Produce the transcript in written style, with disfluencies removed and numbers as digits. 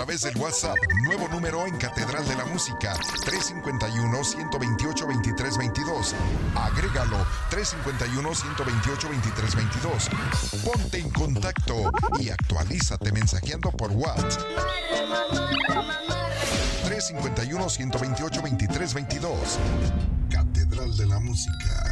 través del WhatsApp, nuevo número en Catedral de la Música, 351-128-2322. Agrégalo, 351-128-2322. Ponte en contacto y actualízate mensajeando por WhatsApp. 351-128-2322. Catedral de la Música.